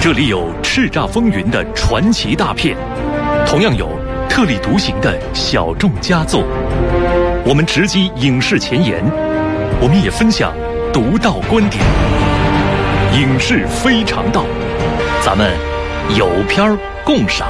这里有叱咤风云的传奇大片，同样有特立独行的小众佳作。我们直击影视前沿，我们也分享独到观点。影视非常道，咱们有片儿共赏。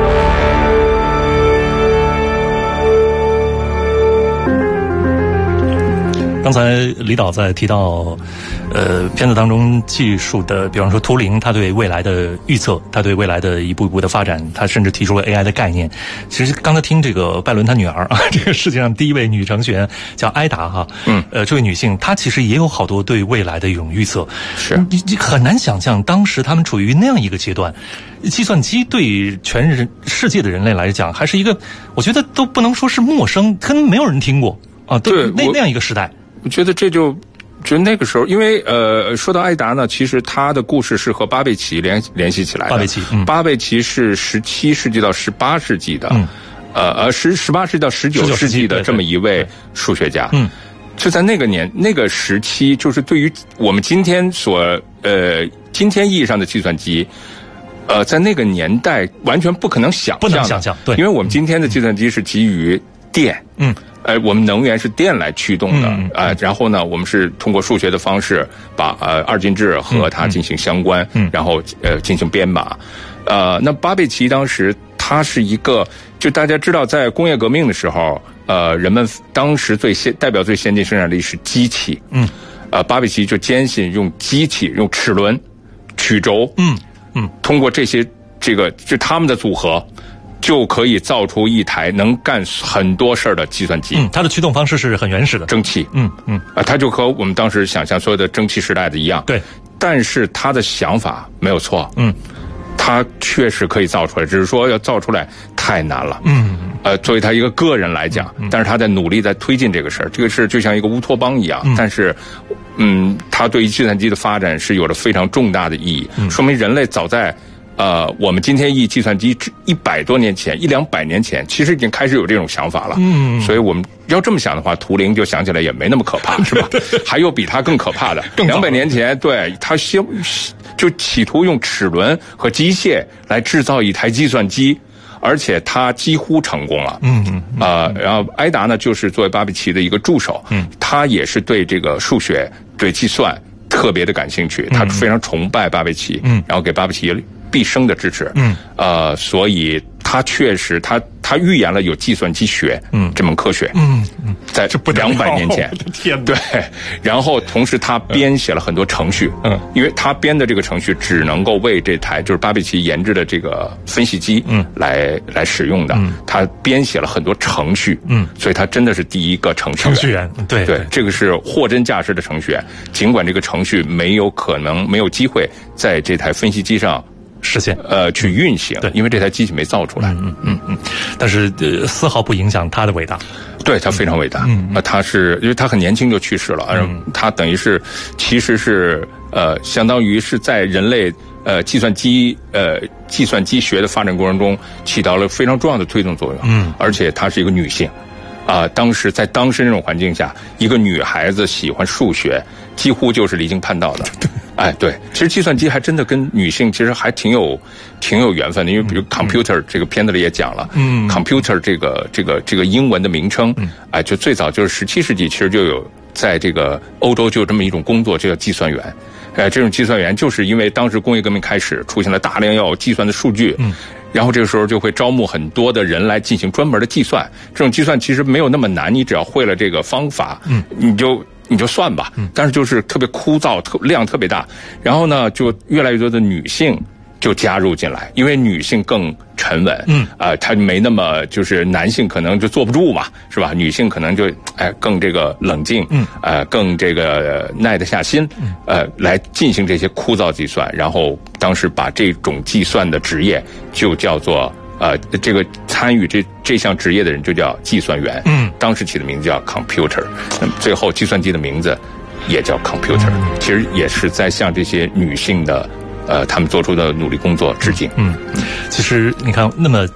刚才李导在提到片子当中技术的，比方说图灵他对未来的预测，他对未来的一步一步的发展，他甚至提出了 AI 的概念。其实刚才听这个拜伦他女儿啊，这个世界上第一位女程序员叫埃达哈，这位女性她其实也有好多对未来的一种预测。 是你很难想象当时他们处于那样一个阶段，计算机对全世界的人类来讲还是一个，我觉得都不能说是陌生，根本没有人听过啊，对，那样一个时代。 我觉得这就那个时候，因为说到埃达呢，其实他的故事是和巴贝奇联系起来的。巴贝奇是17世纪到18世纪的，18世纪到19世纪的这么一位数学家。就在那个时期，就是对于我们今天今天意义上的计算机，在那个年代完全不可能想象， 不能想象，对， 因为我们今天的计算机是基于电，我们能源是电来驱动的，然后呢，我们是通过数学的方式把二进制和它进行相关，然后进行编码。那巴贝奇当时他是一个，就大家知道，在工业革命的时候，人们当时代表最先进生产力是机器，巴贝奇就坚信用机器，用齿轮、曲轴，通过这个就他们的组合，就可以造出一台能干很多事儿的计算机。 它的驱动方式是很原始的， 蒸汽。它就和我们当时想象所有的蒸汽时代的一样。 对， 但是他的想法没有错。他确实可以造出来，只是说要造出来太难了。作为他一个个人来讲，但是他在努力在推进这个事儿，这个事就像一个乌托邦一样。但是，他对于计算机的发展是有着非常重大的意义，说明人类早在我们今天计算机100多年前，100-200年前，其实已经开始有这种想法了。所以我们要这么想的话，图灵就想起来也没那么可怕，是吧？还有比他更可怕的，200年前，对，他就企图用齿轮和机械来制造一台计算机，而且他几乎成功了。然后埃达呢，就是作为巴贝奇的一个助手，他也是对这个数学、对计算特别的感兴趣，他非常崇拜巴贝奇，然后给巴贝奇毕生的支持。所以他确实他预言了有计算机学这门科学。在200年前， 我的天哪！ 对，然后同时他编写了很多程序。因为他编的这个程序只能够为这台就是巴贝奇研制的这个分析机来使用的。他编写了很多程序。所以他真的是第一个程序员。 对， 这个是货真价实的程序员。尽管这个程序没有机会在这台分析机上实现去运行，对，因为这台机器没造出来。 但是丝毫不影响他的伟大。 对，他非常伟大。他是因为他很年轻就去世了，他等于是其实是相当于是在人类计算机学的发展过程中起到了非常重要的推动作用。而且她是一个女性。在当时那种环境下，一个女孩子喜欢数学，几乎就是离经叛道的。对，其实计算机还真的跟女性其实还挺有缘分的，因为比如 computer 这个片子里也讲了，computer 这个英文的名称，就最早就是17世纪，其实就有在这个欧洲就有这么一种工作，就叫计算员。这种计算员就是因为当时工业革命开始，出现了大量要计算的数据。然后这个时候就会招募很多的人来进行专门的计算。这种计算其实没有那么难，你只要会了这个方法，你就算吧。但是就是特别枯燥，量特别大。然后呢，就越来越多的女性就加入进来，因为女性更沉稳，她没那么就是男性可能就坐不住嘛，是吧？女性可能就更这个冷静，更这个耐得下心，来进行这些枯燥计算。然后当时把这种计算的职业就叫做这个参与这项职业的人就叫计算员。当时起的名字叫 computer， 那么最后计算机的名字也叫 computer，其实也是在向这些女性的他们做出的努力工作致敬。 其实你看那么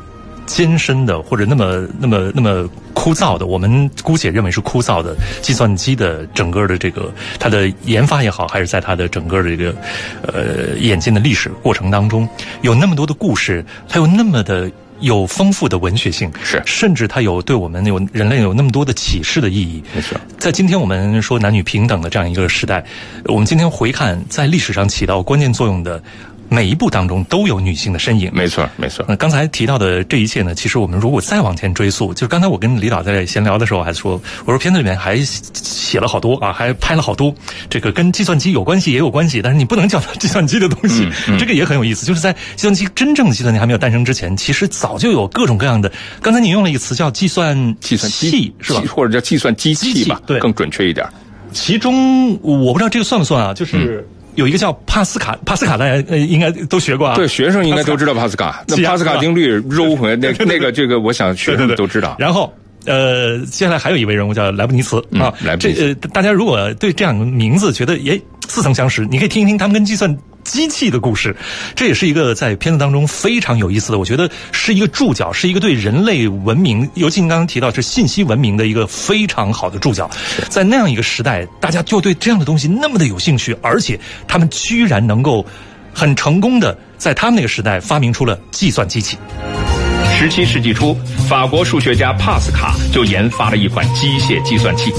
艰深的或者那么枯燥的，我们姑且认为是枯燥的计算机的整个的这个它的研发也好，还是在它的整个的这个演进的历史过程当中，有那么多的故事，它有那么的有丰富的文学性， 是， 甚至它有对我们人类有那么多的启示的意义。 没错，在今天我们说男女平等的这样一个时代，我们今天回看在历史上起到关键作用的每一步当中都有女性的身影。 没错，没错。 刚才提到的这一切呢，其实我们如果再往前追溯，就是刚才我跟李导在闲聊的时候还说，我说片子里面还写了好多啊，还拍了好多这个跟计算机有关系也有关系，但是你不能叫它计算机的东西，这个也很有意思。就是在计算机真正的计算机还没有诞生之前，其实早就有各种各样的。刚才你用了一个词叫计算器，是吧？ 或者叫计算机器吧，对，更准确一点。 其中我不知道这个算不算啊？就是有一个叫帕斯卡，大家应该都学过啊。 对，学生应该都知道帕斯卡。那帕斯卡定律揉回那个这个，我想学生都知道。 然后接下来还有一位人物叫莱布尼茨啊。大家如果对这样的名字觉得似曾相识，你可以听一听他们跟计算机器的故事，这也是一个在片子当中非常有意思的，我觉得是一个注脚，是一个对人类文明，尤其您刚刚提到是信息文明的一个非常好的注脚。在那样一个时代，大家就对这样的东西那么的有兴趣，而且他们居然能够很成功的在他们那个时代发明出了计算机器。 17世纪初，法国数学家帕斯卡就研发了一款机械计算器。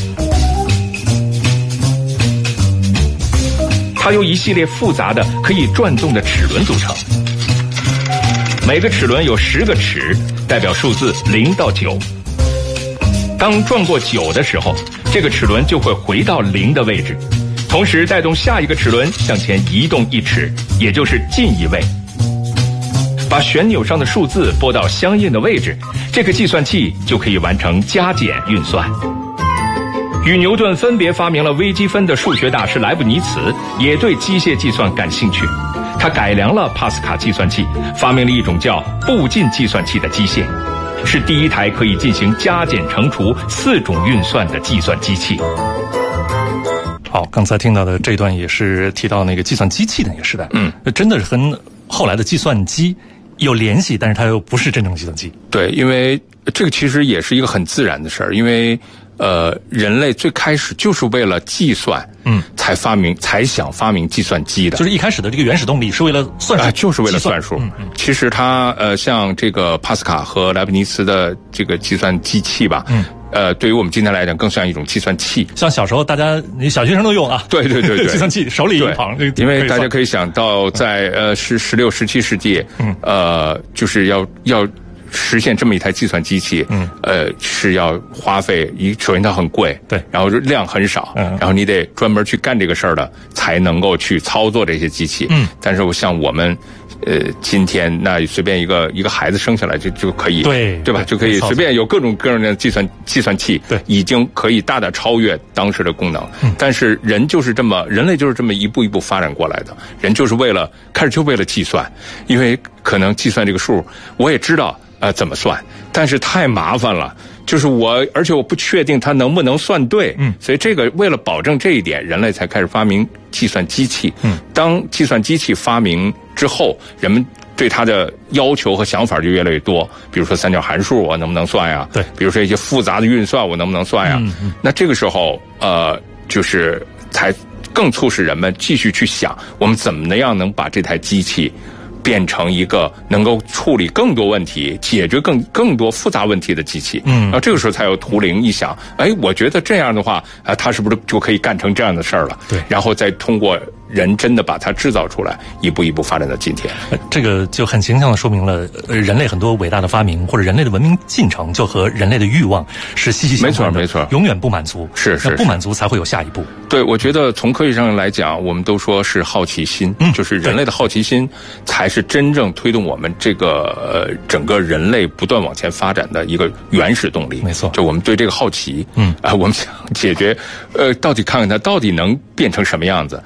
它由一系列复杂的可以转动的齿轮组成，每个齿轮有10个齿，代表数字0到9。当转过9的时候，这个齿轮就会回到0的位置，同时带动下一个齿轮向前移动1齿，也就是进1位。把旋钮上的数字拨到相应的位置，这个计算器就可以完成加减运算。与牛顿分别发明了微积分的数学大师莱布尼茨也对机械计算感兴趣，他改良了帕斯卡计算器，发明了一种叫步进计算器的机械，是第一台可以进行加减乘除4种运算的计算机器。 好，刚才听到的这段也是提到那个计算机器的那个时代，真的是和后来的计算机有联系，但是它又不是真正计算机。 对，因为这个其实也是一个很自然的事儿，因为人类最开始就是为了计算，才想发明计算机的。 就是一开始的这个原始动力是为了算数， 就是为了算数。其实它像这个帕斯卡和莱布尼茨的这个计算机器吧，对于我们今天来讲更像一种计算器。 像小时候大家小学生都用啊， 对， 计算器手里一旁， 因为大家可以想到在16、17世纪，就是要实现这么一台计算机器，是要花费首先它很贵， 对，然后量很少，然后你得专门去干这个事儿的，才能够去操作这些机器。但是像我们，今天那随便一个孩子生下来就可以，对吧？就可以随便有各种各样的计算器， 对， 已经可以大大超越当时的功能。但是人类就是这么一步一步发展过来的，人就是开始就为了计算，因为可能计算这个数，我也知道。怎么算？但是太麻烦了，就是而且我不确定它能不能算对。所以这个为了保证这一点，人类才开始发明计算机器。当计算机器发明之后，人们对它的要求和想法就越来越多。比如说三角函数，我能不能算呀？ 对， 比如说一些复杂的运算，我能不能算呀？那这个时候，就是才更促使人们继续去想，我们怎么样能把这台机器变成一个能够处理更多问题、解决更多复杂问题的机器。然后这个时候才有图灵一想，我觉得这样的话，他是不是就可以干成这样的事儿了？ 对， 然后再通过人真的把它制造出来，一步一步发展到今天。 这个就很形象地说明了，人类很多伟大的发明或者人类的文明进程，就和人类的欲望是息息相关的。 没错， 永远不满足。 是， 不满足才会有下一步。 对，我觉得从科学上来讲，我们都说是好奇心，就是人类的好奇心才是真正推动我们这个整个人类不断往前发展的一个原始动力。 没错， 就我们对这个好奇，我们想解决，到底看看它到底能变成什么样子，这样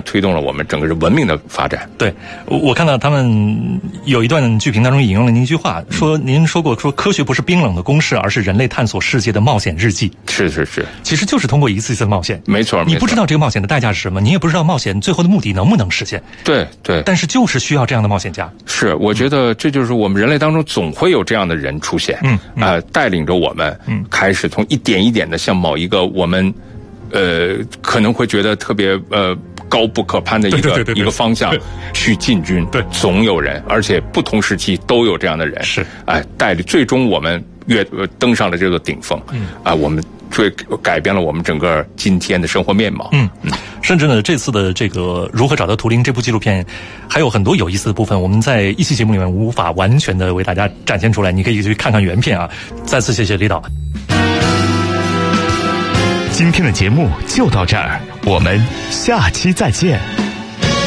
推动了我们整个文明的发展。 对，我看到他们有一段剧评当中引用了您一句话，说您说过，说科学不是冰冷的公式，而是人类探索世界的冒险日记。 是， 其实就是通过一次一次的冒险。 没错， 你不知道这个冒险的代价是什么，你也不知道冒险最后的目的能不能实现。 对， 但是就是需要这样的冒险家。 是，我觉得这就是我们人类当中总会有这样的人出现，带领着我们，开始从一点一点的向某一个我们，可能会觉得特别高不可攀的一个方向去进军。 对， 总有人，而且不同时期都有这样的人， 是， 带领，最终我们登上了这个顶峰，我们改变了我们整个今天的生活面貌。 甚至呢，这次的这个如何找到图灵这部纪录片，还有很多有意思的部分，我们在一期节目里面无法完全的为大家展现出来，你可以去看看原片啊。再次谢谢李导。 今天的节目就到这儿，我们下期再见。